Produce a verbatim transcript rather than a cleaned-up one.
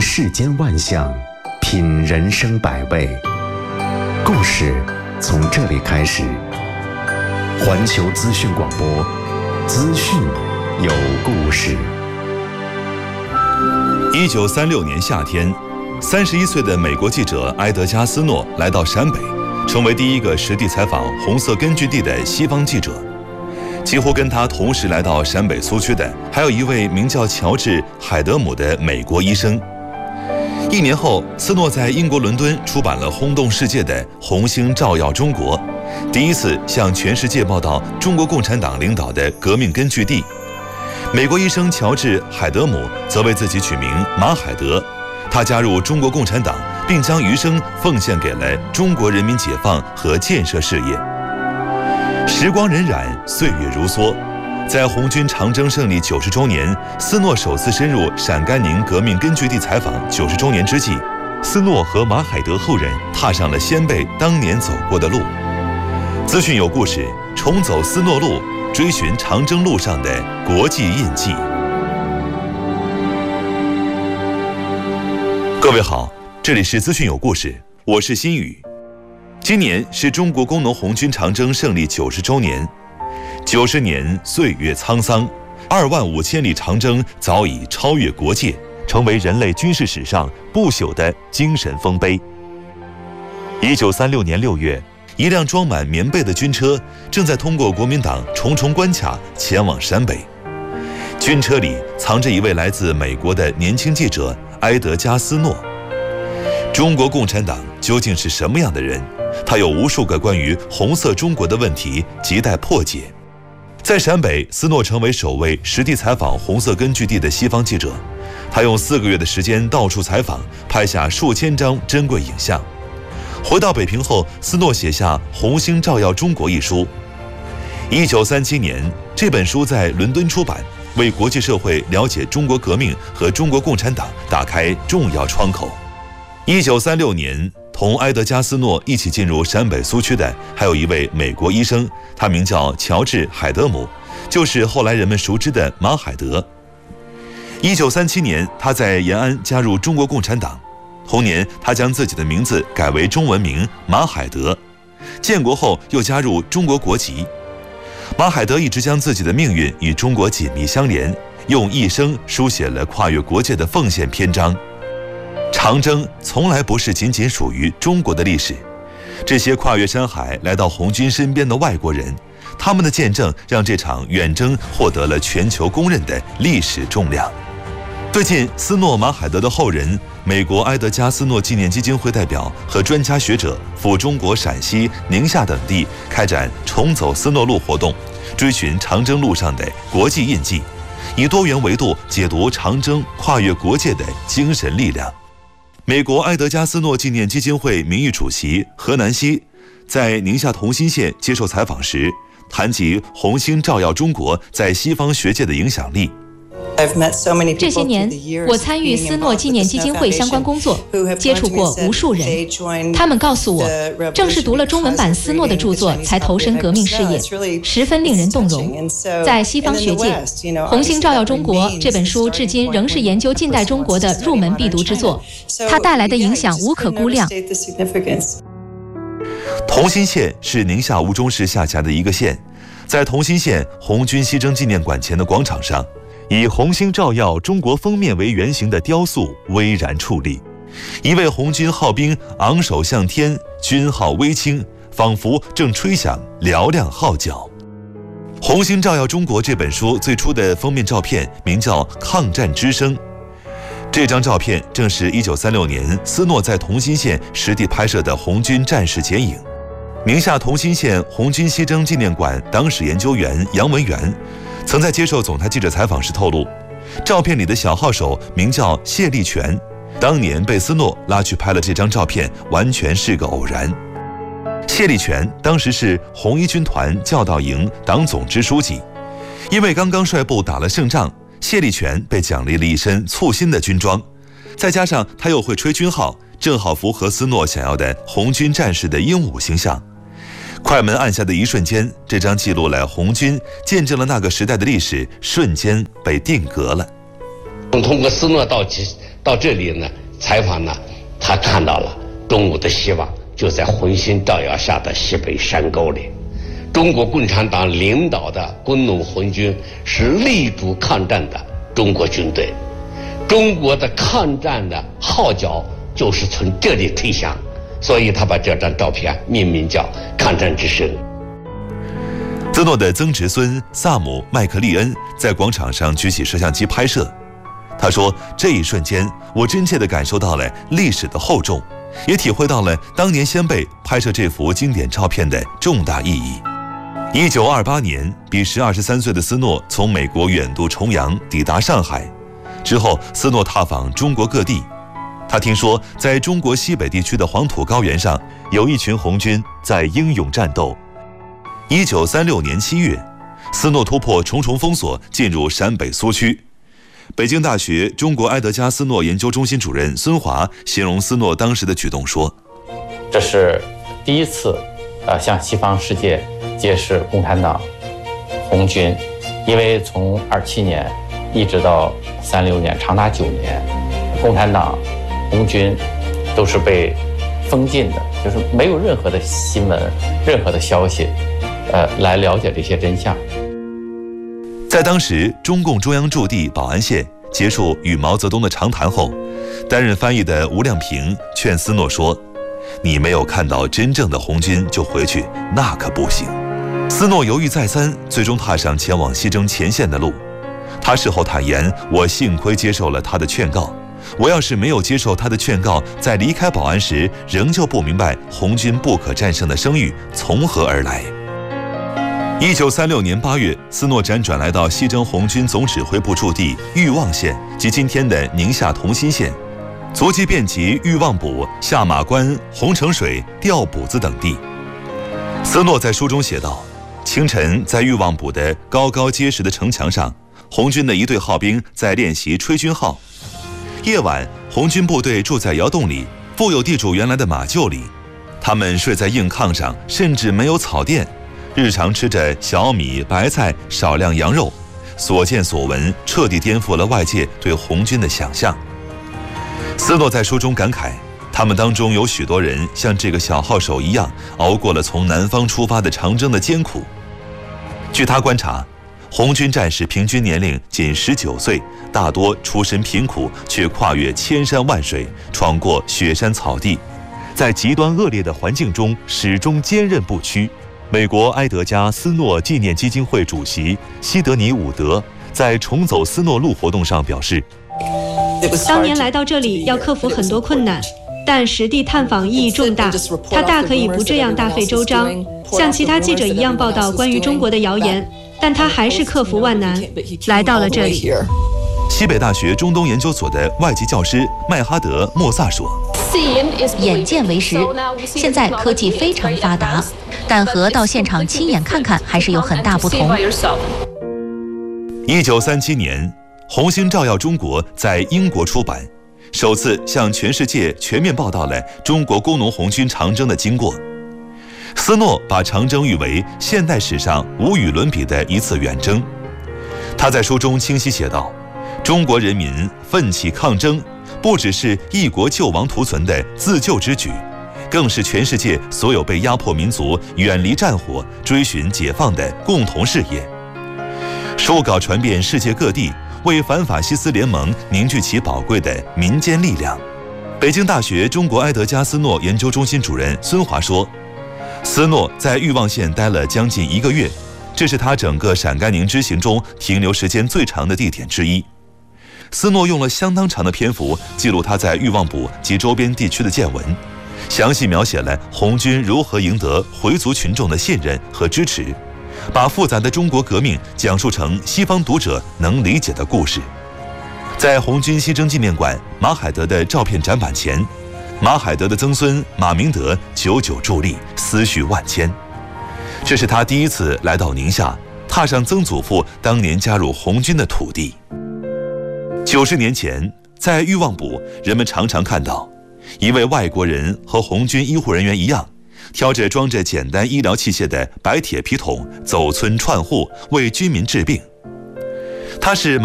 世间万象，品人生百味。故事从这里开始。环球资讯广播，资讯有故事。 一九三六年夏天，三十一岁的美国记者埃德加·斯诺来到陕北，成为第一个实地采访红色根据地的西方记者。几乎跟他同时来到陕北苏区的，还有一位名叫乔治·海德姆的美国医生。一年后，斯诺在英国伦敦出版了轰动世界的《红星照耀中国》，第一次向全世界报道中国共产党领导的革命根据地。美国医生乔治·海德姆则为自己取名马海德，他加入中国共产党，并将余生奉献给了中国人民解放和建设事业。时光荏苒，岁月如梭，在红军长征胜利九十周年，斯诺首次深入陕甘宁革命根据地采访九十周年之际，斯诺和马海德后人踏上了先辈当年走过的路。资讯有故事，重走斯诺路，追寻长征路上的国际印记。各位好，这里是资讯有故事，我是新宇。今年是中国工农红军长征胜利九十周年，九十年岁月沧桑，二万五千里长征早已超越国界，成为人类军事史上不朽的精神丰碑。一九三六年六月，一辆装满棉被的军车正在通过国民党重重关卡前往陕北，军车里藏着一位来自美国的年轻记者埃德加·斯诺。中国共产党究竟是什么样的人？他有无数个关于红色中国的问题亟待破解。在陕北，斯诺成为首位实地采访红色根据地的西方记者。他用四个月的时间到处采访，拍下数千张珍贵影像。回到北平后，斯诺写下《红星照耀中国》一书。一九三七年，这本书在伦敦出版，为国际社会了解中国革命和中国共产党打开重要窗口。一九三六年，同埃德加·斯诺一起进入陕北苏区的还有一位美国医生，他名叫乔治·海德姆，就是后来人们熟知的马海德。一九三七年，他在延安加入中国共产党，同年他将自己的名字改为中文名马海德。建国后又加入中国国籍。马海德一直将自己的命运与中国紧密相连，用一生书写了跨越国界的奉献篇章。长征从来不是仅仅属于中国的历史，这些跨越山海来到红军身边的外国人，他们的见证让这场远征获得了全球公认的历史重量。最近，斯诺马海德的后人美国埃德加·斯诺纪念基金会代表和专家学者赴中国陕西、宁夏等地开展重走斯诺路活动，追寻长征路上的国际印记，以多元维度解读长征跨越国界的精神力量。美国埃德加·斯诺纪念基金会名誉主席何南希在宁夏同心县接受采访时，谈及红星照耀中国在西方学界的影响力。 这些年，我参与斯诺纪念基金会相关工作，接触过无数人。他们告诉我，正是读了中文版斯诺的著作，才投身革命事业，十分令人动容。在西方学界，《红星照耀中国》这本书至今仍是研究近代中国的入门必读之作，它带来的影响无可估量。 同心县是宁夏吴忠市下辖的一个县，在同心县红军西征纪念馆前的广场上，以红星照耀中国封面为原型的雕塑巍然矗立，一位红军号兵昂首向天，军号微倾，仿佛正吹响嘹亮号角。《红星照耀中国》这本书最初的封面照片名叫《抗战之声》，这张照片正是一九三六年斯诺在同心县实地拍摄的红军战士剪影。宁夏同心县红军西征纪念馆党史研究员杨文元曾在接受总台记者采访时透露，照片里的小号手名叫谢立全，当年被斯诺拉去拍了这张照片，完全是个偶然。谢立全当时是红一军团教导营党总支书记，因为刚刚率部打了胜仗，谢立全被奖励了一身簇新的军装，再加上他又会吹军号，正好符合斯诺想要的红军战士的英武形象。快门按下的一瞬间，这张记录了红军，见证了那个时代的历史，瞬间被定格了。 通过斯诺到到这里呢采访呢，他看到了中国的希望就在红星照耀下的西北山沟里。中国共产党领导的工农红军是力主抗战的中国军队，中国的抗战的号角就是从这里吹响，所以他把这张照片命名叫《抗战之声》。 斯诺的曾侄孙萨姆·麦克利恩在广场上举起摄像机拍摄，他说：“这一瞬间，我真切地感受到了历史的厚重，也体会到了当年先辈拍摄这幅经典照片的重大意义。”一九二八年，彼时二十三岁的斯诺从美国远渡重洋，抵达上海。之后，斯诺踏访中国各地。他听说，在中国西北地区的黄土高原上，有一群红军在英勇战斗。一九三六年七月，斯诺突破重重封锁，进入陕北苏区。北京大学中国埃德加·斯诺研究中心主任孙华形容斯诺当时的举动说：“ 这是第一次，呃，向西方世界揭示共产党红军，因为从二七年一直到三六年，长达九年，共产党红军都是被封禁的，就是没有任何的新闻、任何的消息，呃，来了解这些真相。” 在当时中共中央驻地宝安县结束与毛泽东的长谈后，担任翻译的吴亮平劝斯诺说：“你没有看到真正的红军就回去，那可不行。”斯诺犹豫再三，最终踏上前往西征前线的路。他事后坦言：“我幸亏接受了他的劝告，我要是没有接受他的劝告，在离开宝安时，仍旧不明白红军不可战胜的声誉从何而来。”一九三六年八月，斯诺辗转来到西征红军总指挥部驻地裕望县及今天的宁夏同心县，足迹遍及裕望堡、下马关、洪城水、吊补子等地。斯诺在书中写道：“清晨，在裕望堡的高高结实的城墙上，红军的一队号兵在练习吹军号。夜晚，红军部队住在窑洞里，富有地主原来的马厩里，他们睡在硬炕上，甚至没有草垫。日常吃着小米、白菜，少量羊肉，所见所闻彻底颠覆了外界对红军的想象。”斯诺在书中感慨，他们当中有许多人像这个小号手一样，熬过了从南方出发的长征的艰苦。据他观察，红军战士平均年龄仅十九岁，大多出身贫苦，却跨越千山万水，闯过雪山草地，在极端恶劣的环境中始终坚韧不屈。美国埃德加·斯诺纪念基金会主席西德尼·伍德在重走斯诺路活动上表示：“ 当年来到这里要克服很多困难，但实地探访意义重大。他大可以不这样大费周章，像其他记者一样报道关于中国的谣言，但他还是克服万难，来到了这里。” 西北大学中东研究所的外籍教师麦哈德·莫萨说：“ 眼见为实，现在科技非常发达，但和到现场亲眼看看还是有很大不同。” 一九三七年，《红星照耀中国》在英国出版，首次向全世界全面报道了中国工农红军长征的经过。斯诺把长征誉为现代史上无与伦比的一次远征。他在书中清晰写道：“中国人民奋起抗争，不只是一国救亡图存的自救之举，更是全世界所有被压迫民族远离战火、追寻解放的共同事业。”书稿传遍世界各地，为反法西斯联盟凝聚起宝贵的民间力量。北京大学中国埃德加·斯诺研究中心主任孙华说：“斯诺在裕望县待了将近一个月，这是他整个陕甘宁之行中停留时间最长的地点之一。”斯诺用了相当长的篇幅记录他在裕望堡及周边地区的见闻，详细描写了红军如何赢得回族群众的信任和支持，把复杂的中国革命讲述成西方读者能理解的故事。在红军西征纪念馆马海德的照片展板前，马海德的曾孙马明德久久伫立，思绪万千。这是他第一次来到宁夏，踏上曾祖父当年加入红军的土地。九十年前，在裕望堡，人们常常看到一位外国人和红军医护人员一样，挑着装着简单医疗器械的白铁皮桶，走村串户为军民治病。他是马